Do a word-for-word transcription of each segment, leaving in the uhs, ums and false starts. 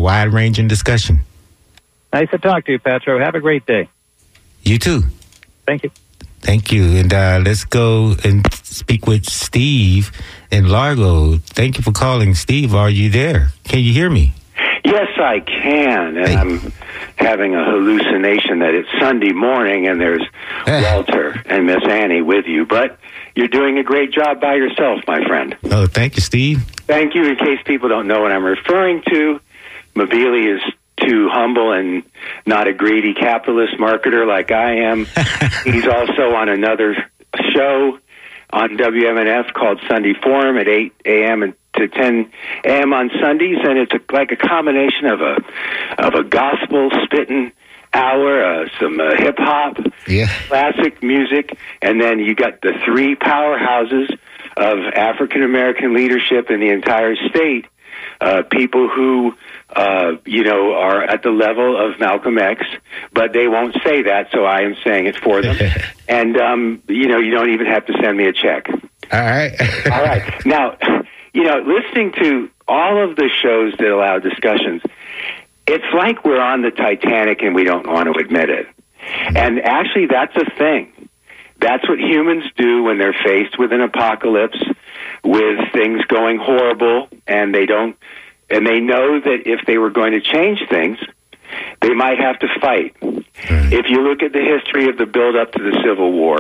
wide-ranging discussion. Nice to talk to you, Petro. Have a great day. You too. Thank you. Thank you. And uh, let's go and speak with Steve in Largo. Thank you for calling. Steve, are you there? Can you hear me? Yes, I can. And hey. I'm having a hallucination that it's Sunday morning and there's Walter and Miss Annie with you. But you're doing a great job by yourself, my friend. Oh, thank you, Steve. Thank you. In case people don't know what I'm referring to, Mabili is too humble and not a greedy capitalist marketer like I am. He's also on another show on W M N F called Sunday Forum at eight a.m. to ten a.m. on Sundays, and it's a, like a combination of a of a gospel spitting hour, uh, some uh, hip hop, yeah. classic music, and then you got the three powerhouses of African American leadership in the entire state. Uh, people who, uh, you know, are at the level of Malcolm X, but they won't say that, so I am saying it for them. And, um, you know, you don't even have to send me a check. All right. All right. Now, you know, listening to all of the shows that allow discussions, it's like we're on the Titanic and we don't want to admit it. And actually, that's a thing. That's what humans do when they're faced with an apocalypse, with things going horrible, and they don't, and they know that if they were going to change things, they might have to fight. Mm. If you look at the history of the build-up to the Civil War,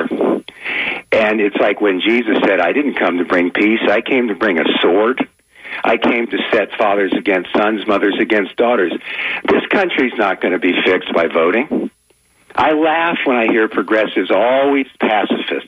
and it's like when Jesus said, I didn't come to bring peace, I came to bring a sword. I came to set fathers against sons, mothers against daughters. This country's not going to be fixed by voting. I laugh when I hear progressives always pacifists,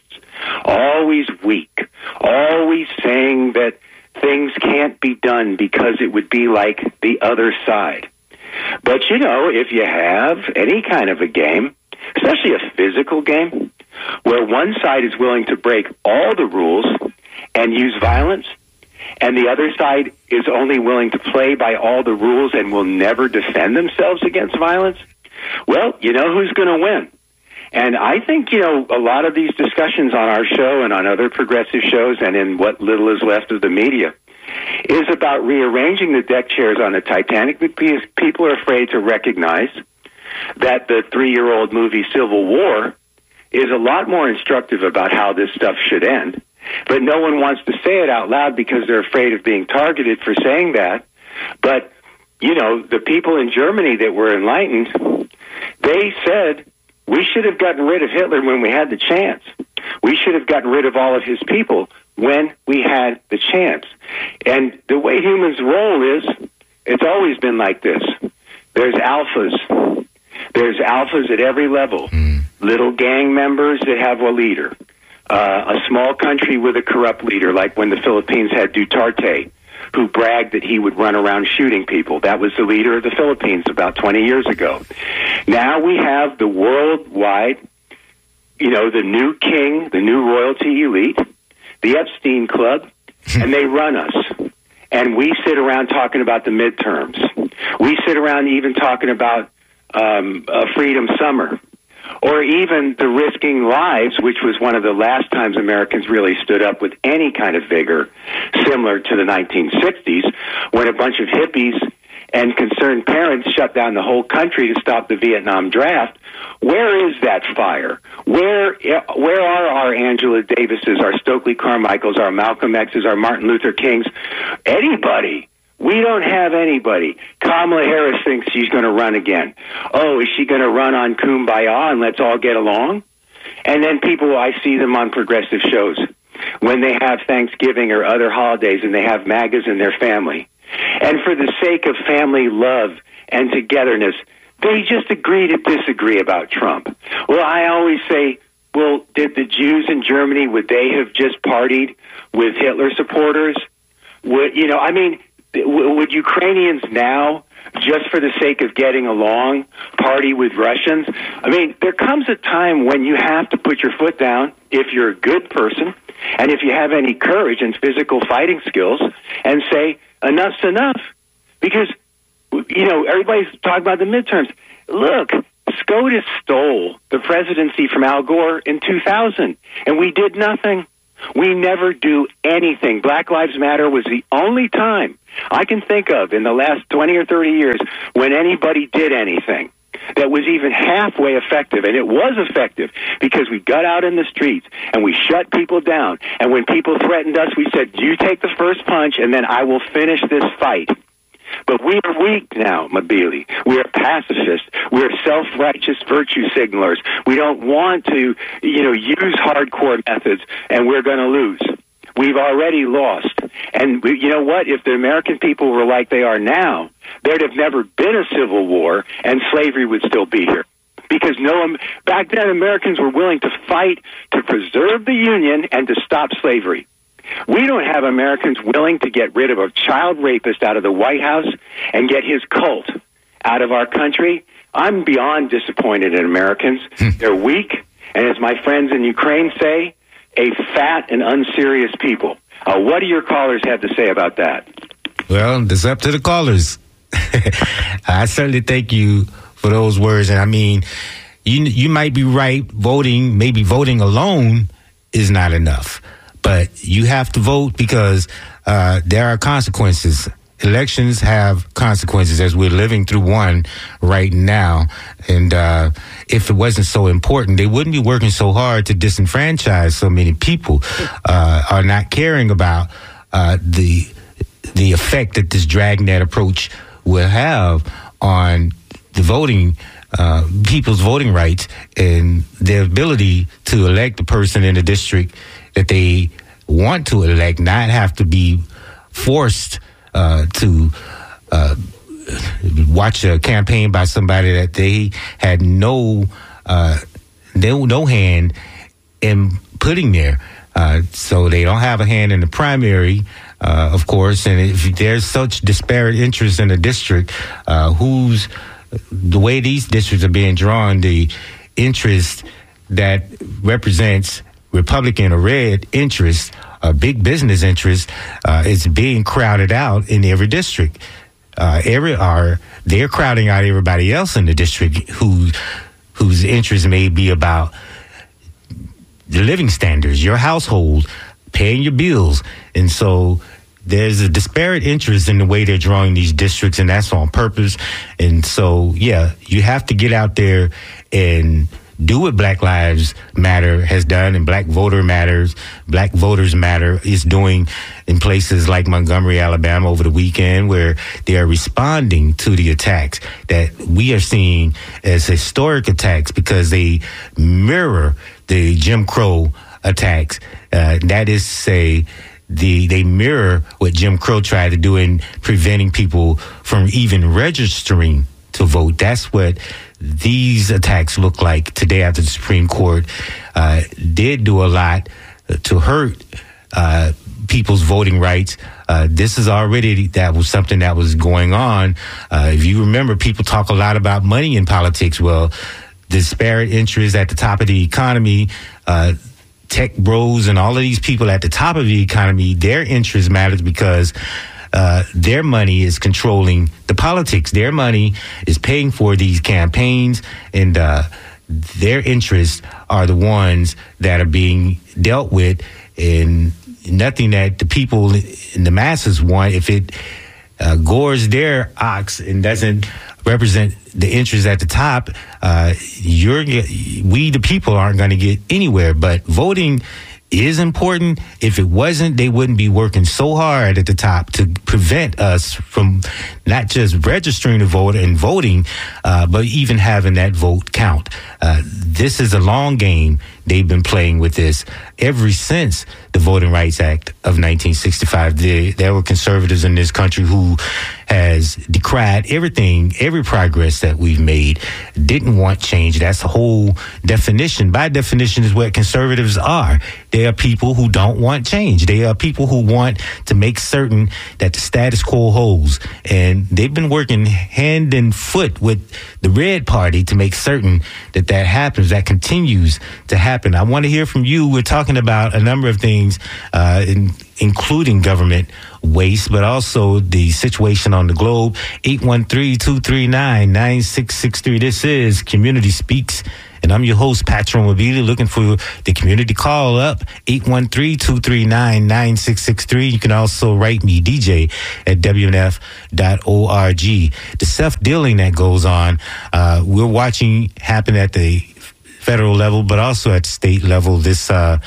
always weak, always saying that things can't be done because it would be like the other side. But, you know, if you have any kind of a game, especially a physical game, where one side is willing to break all the rules and use violence, and the other side is only willing to play by all the rules and will never defend themselves against violence, well, you know who's going to win. And I think, you know, a lot of these discussions on our show and on other progressive shows and in what little is left of the media is about rearranging the deck chairs on the Titanic, because people are afraid to recognize that the three-year-old movie Civil War is a lot more instructive about how this stuff should end. But no one wants to say it out loud because they're afraid of being targeted for saying that. But, you know, the people in Germany that were enlightened, they said, we should have gotten rid of Hitler when we had the chance. We should have gotten rid of all of his people when we had the chance. And the way humans roll is, it's always been like this. There's alphas. There's alphas at every level. Mm. Little gang members that have a leader. Uh, a small country with a corrupt leader, like when the Philippines had Duterte, who bragged that he would run around shooting people. That was the leader of the Philippines about twenty years ago. Now we have the worldwide, you know, the new king, the new royalty elite, the Epstein Club, and they run us. And we sit around talking about the midterms. We sit around even talking about um, a freedom summer. Or even the risking lives, which was one of the last times Americans really stood up with any kind of vigor, similar to the nineteen sixties, when a bunch of hippies and concerned parents shut down the whole country to stop the Vietnam draft. Where is that fire? Where where are our Angela Davises, our Stokely Carmichaels, our Malcolm X's, our Martin Luther Kings? Anybody? We don't have anybody. Kamala Harris thinks she's going to run again. Oh, is she going to run on Kumbaya and let's all get along? And then people, I see them on progressive shows when they have Thanksgiving or other holidays and they have MAGAs in their family. And for the sake of family love and togetherness, they just agree to disagree about Trump. Well, I always say, well, did the Jews in Germany, would they have just partied with Hitler supporters? Would, you know, I mean, would Ukrainians now, just for the sake of getting along, party with Russians? I mean, there comes a time when you have to put your foot down if you're a good person and if you have any courage and physical fighting skills and say, enough's enough. Because, you know, everybody's talking about the midterms. Look, SCOTUS stole the presidency from Al Gore in two thousand, and we did nothing. We never do anything. Black Lives Matter was the only time I can think of in the last twenty or thirty years when anybody did anything that was even halfway effective, and it was effective because we got out in the streets and we shut people down. And when people threatened us, we said, you take the first punch and then I will finish this fight. But we are weak now, Mabili. We are pacifists. We are self-righteous virtue signalers. We don't want to, you know, use hardcore methods, and we're going to lose. We've already lost. And we, you know what? If the American people were like they are now, there'd have never been a civil war, and slavery would still be here. Because no, back then Americans were willing to fight to preserve the Union and to stop slavery. We don't have Americans willing to get rid of a child rapist out of the White House and get his cult out of our country. I'm beyond disappointed in Americans. They're weak, and as my friends in Ukraine say, a fat and unserious people. Uh, what do your callers have to say about that? Well, it's up to the callers. I certainly thank you for those words. And I mean, you you might be right. Voting, maybe voting alone is not enough. But you have to vote because uh, there are consequences. Elections have consequences, as we're living through one right now. And uh, if it wasn't so important, they wouldn't be working so hard to disenfranchise so many people, uh, are not caring about uh, the the effect that this dragnet approach will have on the voting, uh, people's voting rights and their ability to elect the person in the district that they want to elect, not have to be forced uh, to uh, watch a campaign by somebody that they had no uh, no, no hand in putting there. Uh, so they don't have a hand in the primary, uh, of course. And if there's such disparate interests in the district, uh, who's the way these districts are being drawn, the interest that represents Republican or red interest, a big business interest, uh, is being crowded out in every district. Uh, every are they're crowding out everybody else in the district who whose interest may be about the living standards, your household, paying your bills. And so there's a disparate interest in the way they're drawing these districts, and that's on purpose. And so, yeah, you have to get out there and do what Black Lives Matter has done, and Black Voter Matters, Black Voters Matter is doing in places like Montgomery, Alabama over the weekend, where they are responding to the attacks that we are seeing as historic attacks because they mirror the Jim Crow attacks. Uh, that is to say, the they mirror what Jim Crow tried to do in preventing people from even registering to vote. That's what these attacks look like today after the Supreme Court uh, did do a lot to hurt uh, people's voting rights. Uh, this is already, that was something that was going on. Uh, if you remember, people talk a lot about money in politics. Well, disparate interests at the top of the economy, uh, tech bros and all of these people at the top of the economy, their interest matters because Uh, their money is controlling the politics. Their money is paying for these campaigns, and uh, their interests are the ones that are being dealt with, and nothing that the people and the masses want. If it uh, gores their ox and doesn't represent the interests at the top, uh, you're we the people aren't going to get anywhere. But voting is important. If it wasn't, they wouldn't be working so hard at the top to prevent us from not just registering to vote and voting, uh, but even having that vote count. Uh, this is a long game. They've been playing with this ever since the Voting Rights Act of nineteen sixty-five. There, there were conservatives in this country who has decried everything, every progress that we've made, didn't want change. That's the whole definition. By definition is what conservatives are. They are people who don't want change. They are people who want to make certain that the status quo holds. And they've been working hand and foot with the Red Party to make certain that that happens, that continues to happen. I want to hear from you. We're talking about a number of things, uh, in, including government waste, but also the situation on the globe. eight one three, two three nine, nine six six three. This is Community Speaks, And I'm your host, Patrick Mobili, looking for the community call up, eight one three, two three nine, nine six six three. You can also write me, D J, at W N F dot org. The self-dealing that goes on, uh, we're watching happen at the federal level, but also at the state level. This, uh,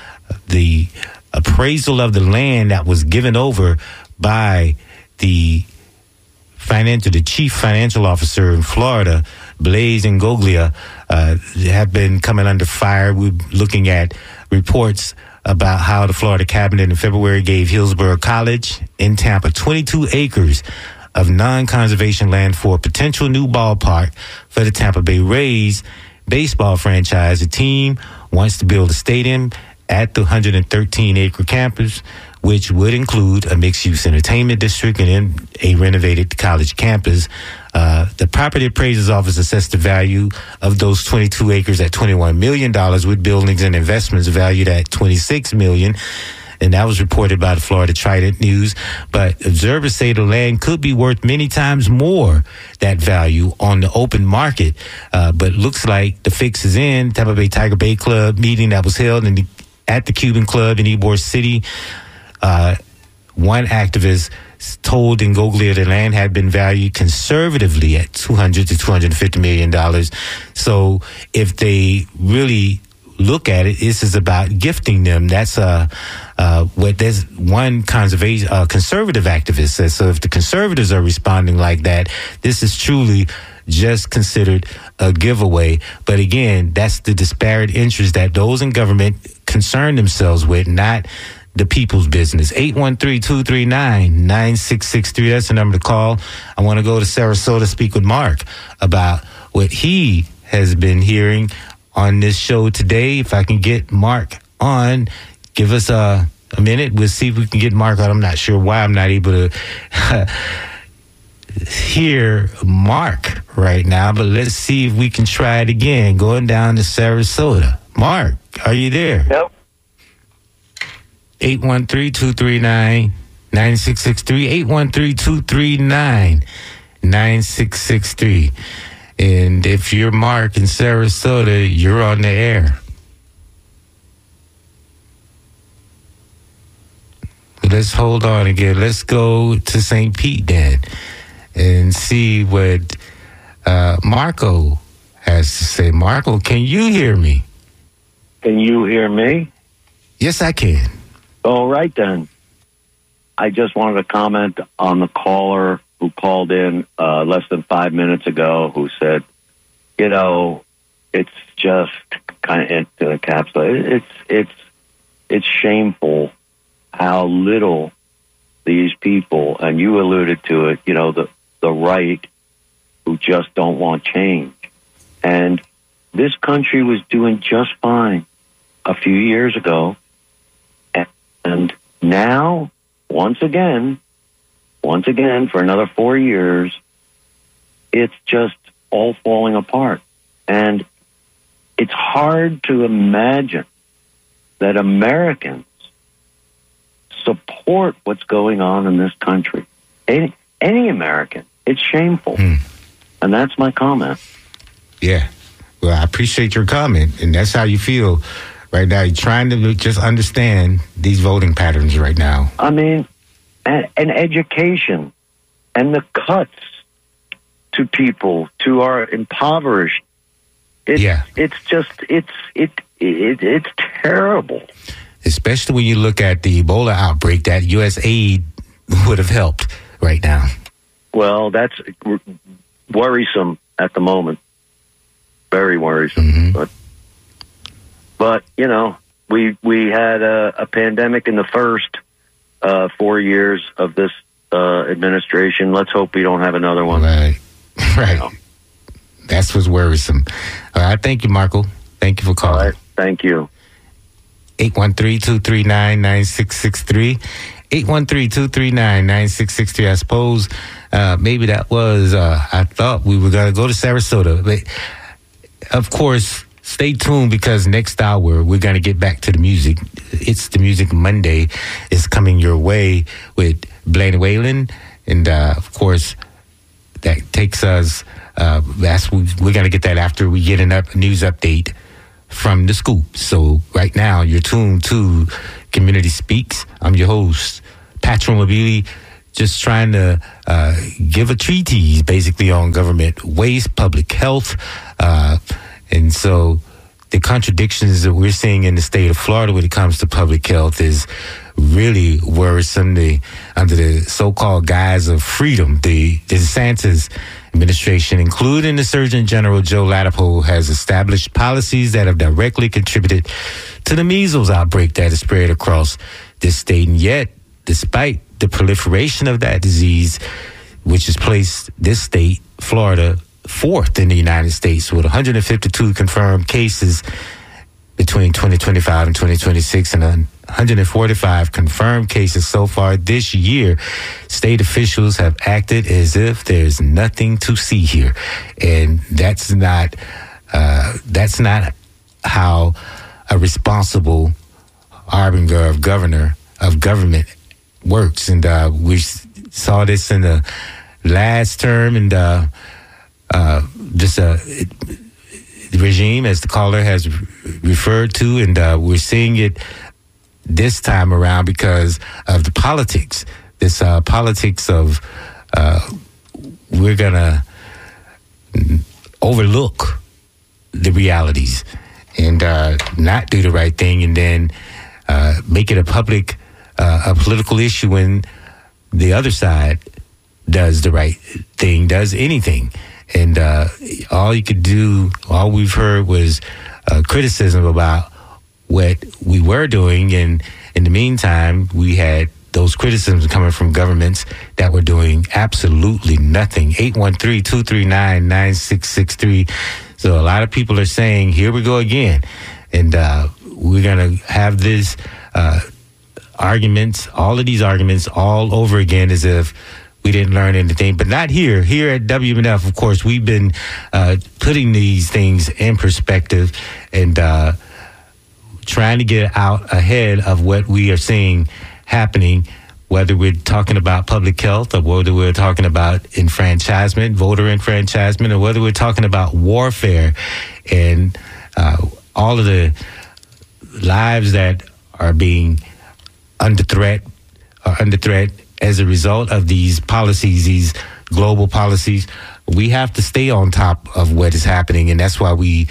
the appraisal of the land that was given over by the financial, the chief financial officer in Florida, Blaise Ingoglia, uh, have been coming under fire. We're looking at reports about how the Florida cabinet in February gave Hillsborough College in Tampa twenty-two acres of non-conservation land for a potential new ballpark for the Tampa Bay Rays baseball franchise. The team wants to build a stadium at the one hundred thirteen acre campus, which would include a mixed-use entertainment district and then a renovated college campus. Uh, the property appraiser's office assessed the value of those twenty-two acres at twenty-one million dollars, with buildings and investments valued at twenty-six million dollars. And that was reported by the Florida Trident News. But observers say the land could be worth many times more that value on the open market. Uh, but looks like the fix is in. Tampa Bay Tiger Bay Club meeting that was held in the, at the Cuban Club in Ybor City. Uh, one activist told Ingoglia the land had been valued conservatively at two hundred to two hundred fifty million dollars. So if they really look at it, this is about gifting them. That's uh, uh, what there's one conservation uh, conservative activist says. So if the conservatives are responding like that, this is truly just considered a giveaway. But again, that's the disparate interest that those in government concern themselves with, not the people's business. eight one three, two three nine, nine six six three. That's the number to call. I want to go to Sarasota, speak with Mark about what he has been hearing on this show today. If I can get Mark on, give us a, a minute. We'll see if we can get Mark on. I'm not sure why I'm not able to hear Mark right now, but let's see if we can try it again. Going down to Sarasota. Mark, are you there? Yep. eight one three, two three nine, nine six six three. eight one three, two three nine, nine six six three. And if you're Mark in Sarasota, you're on the air. Let's hold on again. Let's go to Saint Pete then and see what uh, Marco has to say. Marco, can you hear me? Can you hear me? Yes, I can. All right, then. I just wanted to comment on the caller who called in uh, less than five minutes ago, who said, you know, it's just kind of into the capsule. It's it's it's shameful how little these people, and you alluded to it, you know, the the right, who just don't want change. And this country was doing just fine a few years ago, and now, once again, once again, for another four years, it's just all falling apart. And it's hard to imagine that Americans support what's going on in this country. Any, any American. It's shameful. Hmm. And that's my comment. Yeah. Well, I appreciate your comment. And that's how you feel right now. You're trying to just understand these voting patterns right now. I mean, and, and education and the cuts to people, to our impoverished. It's, yeah. It's just, it's, it, it, it's terrible. Especially when you look at the Ebola outbreak, that U S aid would have helped right now. Well, that's worrisome at the moment. Very worrisome. Mm-hmm. But, but, you know, we we had a, a pandemic in the first uh, four years of this uh, administration. Let's hope we don't have another one. Right. Right. You know. That's what's worrisome. All right. Thank you, Marco. Thank you for calling. All right. Thank you. eight one three, two three nine, nine six six three. eight one three, two three nine, nine six six three. I suppose uh, maybe that was, uh, I thought we were going to go to Sarasota. But, of course, stay tuned, because next hour we're going to get back to the music. It's the Music Monday. It's coming your way with Blaine Whalen. And, uh, of course, that takes us, uh, that's, we're going to get that after we get a up, news update from the scoop. So right now, you're tuned to Community Speaks. I'm your host, Patrick Mobili, just trying to uh, give a treatise basically on government waste, public health. Uh, and so the contradictions that we're seeing in the state of Florida when it comes to public health is really worrisome. The, under the so-called guise of freedom, the, the DeSantis administration, including the Surgeon General Joe Ladapo, has established policies that have directly contributed to the measles outbreak that has spread across this state. And yet, despite the proliferation of that disease, which has placed this state, Florida, fourth in the United States with one hundred fifty-two confirmed cases between twenty twenty-five and twenty twenty-six and one hundred forty-five confirmed cases so far this year, state officials have acted as if there's nothing to see here. And that's not, uh, that's not how a responsible harbinger of governor, of government works. And uh, we saw this in the last term, and uh, uh, just uh, it, the regime, as the caller has referred to, and uh, we're seeing it this time around because of the politics. This uh, politics of uh, we're gonna overlook the realities and uh, not do the right thing, and then uh, make it a public, uh, a political issue when the other side does the right thing, does anything. And uh, all you could do, all we've heard was uh, criticism about what we were doing. And in the meantime, we had those criticisms coming from governments that were doing absolutely nothing. eight one three, two three nine, nine six six three. So a lot of people are saying, here we go again. And uh, we're going to have this uh, arguments, all of these arguments all over again as if we didn't learn anything, but not here. Here at W M F, of course, we've been uh, putting these things in perspective and uh, trying to get out ahead of what we are seeing happening, whether we're talking about public health or whether we're talking about enfranchisement, voter enfranchisement, or whether we're talking about warfare and uh, all of the lives that are being under threat, are under threat as a result of these policies, these global policies. We have to stay on top of what is happening, and that's why we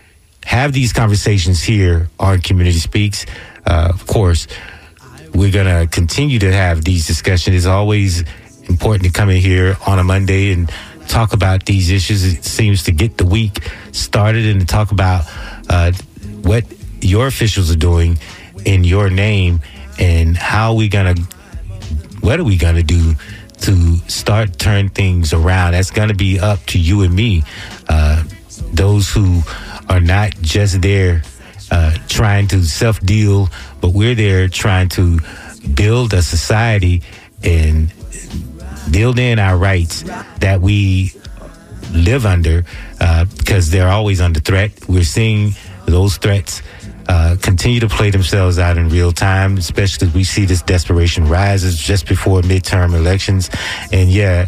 have these conversations here on Community Speaks. Uh, of course, we're going to continue to have these discussions. It's always important to come in here on a Monday and talk about these issues. It seems to get the week started and to talk about uh, what your officials are doing in your name and how we're going to what are we going to do to start turn things around? That's going to be up to you and me, uh, those who are not just there uh, trying to self-deal, but we're there trying to build a society and build in our rights that we live under uh, because they're always under threat. We're seeing those threats Uh, continue to play themselves out in real time, especially as we see this desperation rises just before midterm elections. And yeah,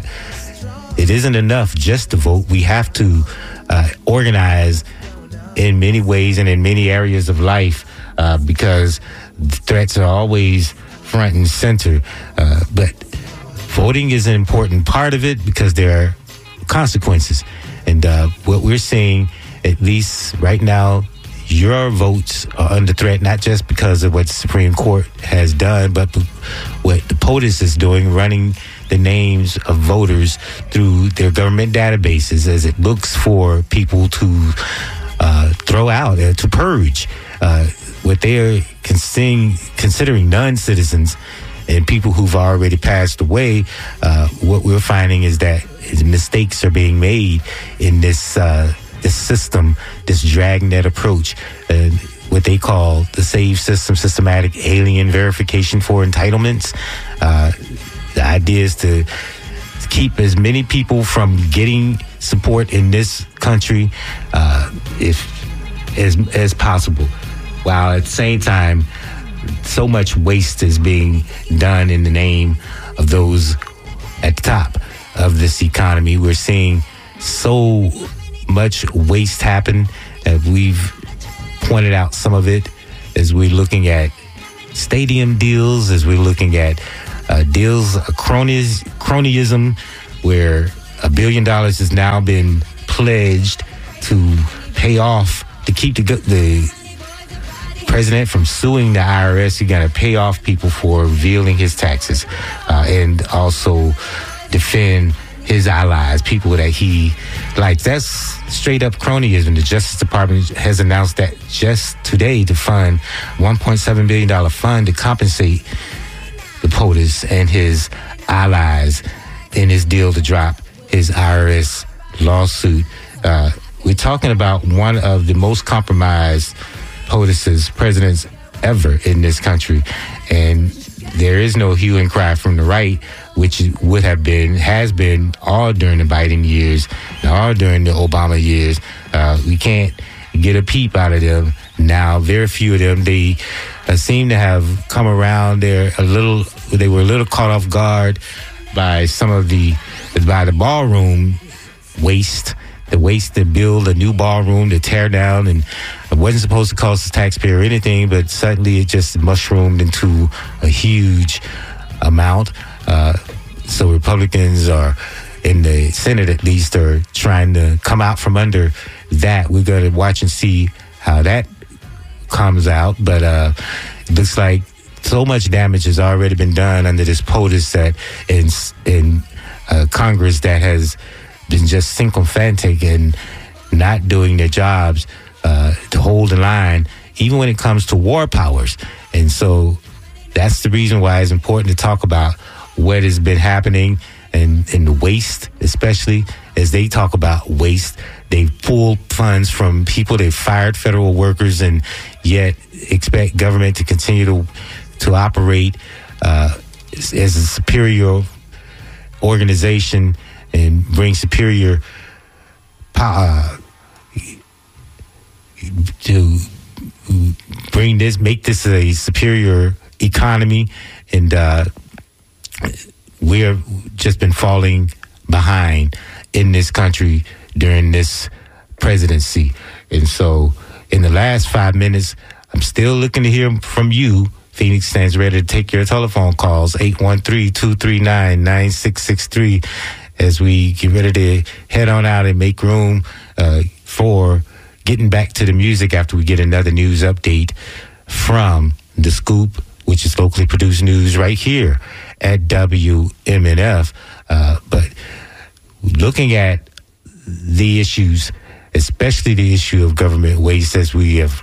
it isn't enough just to vote. We have to uh, organize in many ways and in many areas of life uh, because the threats are always front and center. Uh, but voting is an important part of it because there are consequences. And uh, what we're seeing, at least right now, your votes are under threat, not just because of what the Supreme Court has done, but what the POTUS is doing, running the names of voters through their government databases as it looks for people to uh, throw out, uh, to purge uh, what they are considering, considering non-citizens and people who've already passed away. Uh, what we're finding is that mistakes are being made in this uh this system, this dragnet approach, uh, what they call the SAVE system, systematic alien verification for entitlements. Uh, the idea is to keep as many people from getting support in this country uh, if as as possible, while at the same time, so much waste is being done in the name of those at the top. of this economy. We're seeing so much waste happen. Uh, we've pointed out some of it as we're looking at stadium deals, as we're looking at uh, deals, uh, cronies, cronyism, where a billion dollars has now been pledged to pay off, to keep the, the president from suing the I R S. He got to pay off people for revealing his taxes, uh, and also defend his allies, people that he likes. That's straight up cronyism. The Justice Department has announced that just today to fund one point seven billion dollars fund to compensate the POTUS and his allies in his deal to drop his I R S lawsuit. Uh, we're talking about one of the most compromised POTUS's presidents ever in this country. And there is no hue and cry from the right, which would have been, has been all during the Biden years, all during the Obama years. Uh, we can't get a peep out of them now. Very few of them. They uh, seem to have come around. They're a little, they were a little caught off guard by some of the, by the ballroom waste, the waste to build a new ballroom, to tear down, and it wasn't supposed to cost the taxpayer anything, but suddenly it just mushroomed into a huge amount. Uh, so Republicans are, in the Senate at least, are trying to come out from under that. We're going to watch and see how that comes out, but uh, it looks like so much damage has already been done under this POTUS that in, in uh, Congress that has been just sycophantic and not doing their jobs uh, to hold the line, even when it comes to war powers. And so that's the reason why it's important to talk about what has been happening and, and the waste, especially as they talk about waste. They pulled funds from people, they fired federal workers, and yet expect government to continue to to operate uh, as a superior organization and bring superior power to bring this, make this a superior economy. And uh, we're just been falling behind in this country during this presidency. And so in the last five minutes, I'm still looking to hear from you. Phoenix stands ready to take your telephone calls, eight one three, two three nine, nine six six three, as we get ready to head on out and make room uh, for getting back to the music after we get another news update from The Scoop, which is locally produced news right here at W M N F. Uh, but looking at the issues, especially the issue of government waste, as we have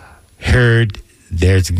heard, there's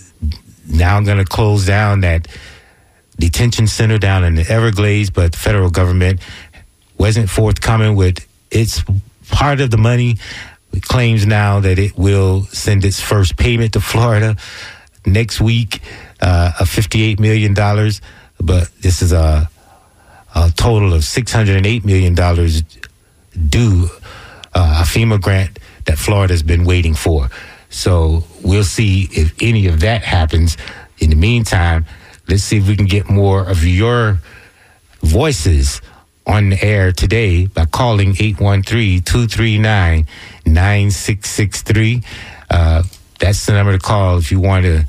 now going to close down that detention center down in the Everglades, but the federal government wasn't forthcoming with its part of the money. It claims now that it will send its first payment to Florida next week uh, of fifty-eight million dollars, but this is a, a total of six hundred eight million dollars due, uh, a FEMA grant that Florida's been waiting for. So we'll see if any of that happens. In the meantime, let's see if we can get more of your voices on the air today by calling eight one three, two three nine, nine six six three. Uh, that's the number to call if you want to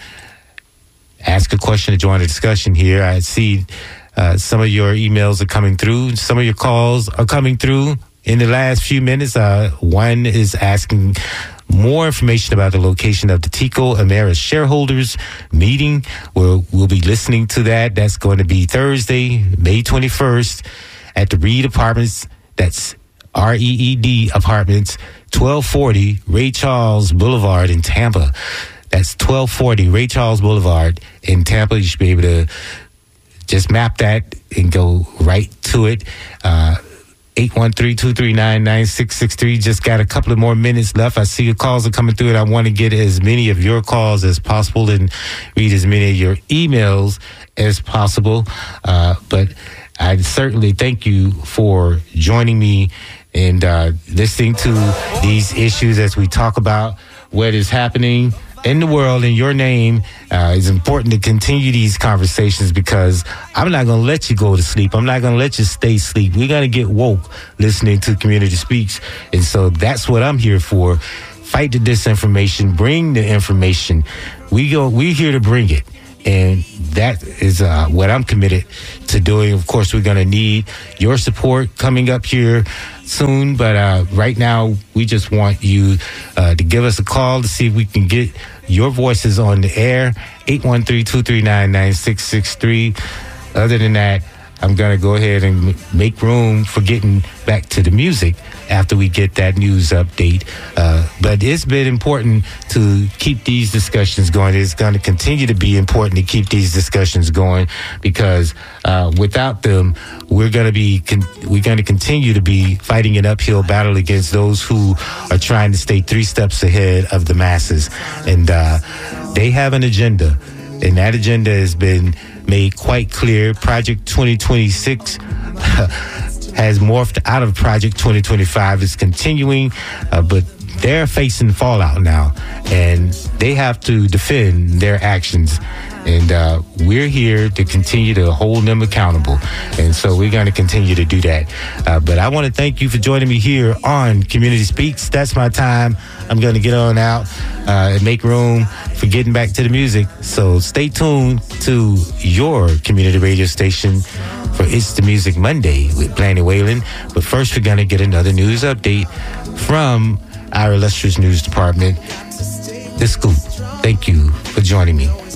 ask a question or join the discussion here. I see uh, some of your emails are coming through. Some of your calls are coming through in the last few minutes. Uh, one is asking more information about the location of the Tico Ameris shareholders meeting. We'll, we'll be listening to that. That's going to be Thursday, May twenty-first at the Reed Apartments. That's R E E D Apartments, twelve forty Ray Charles Boulevard in Tampa. That's twelve forty Ray Charles Boulevard in Tampa. You should be able to just map that and go right to it. Uh, eight one three, two three nine, nine six six three. Just got a couple of more minutes left. I see your calls are coming through, and I want to get as many of your calls as possible and read as many of your emails as possible. Uh, but I certainly thank you for joining me and uh, listening to these issues as we talk about what is happening in the world in your name. Uh, it's important to continue these conversations because I'm not going to let you go to sleep. I'm not going to let you stay asleep. We're going to get woke listening to Community Speaks. And so that's what I'm here for. Fight the disinformation. Bring the information. We go. We're here to bring it. And that is uh, what I'm committed to doing. Of course, we're going to need your support coming up here soon. But uh, right now, we just want you uh, to give us a call to see if we can get your voices on the air. eight one three, two three nine, nine six six three. Other than that, I'm going to go ahead and make room for getting back to the music after we get that news update. Uh, but it's been important to keep these discussions going. It's going to continue to be important to keep these discussions going because uh, without them, we're going to be con- we're going to continue to be fighting an uphill battle against those who are trying to stay three steps ahead of the masses. And uh, they have an agenda, and that agenda has been made quite clear. Project twenty twenty-six has morphed out of Project twenty twenty-five. It's continuing, uh, but they're facing fallout now, and they have to defend their actions. And uh, we're here to continue to hold them accountable. And so we're going to continue to do that. Uh, but I want to thank you for joining me here on Community Speaks. That's my time. I'm going to get on out uh, and make room for getting back to the music. So stay tuned to your community radio station for It's the Music Monday with Blaney Whalen. But first, we're going to get another news update from our illustrious news department, The Scoop. Thank you for joining me.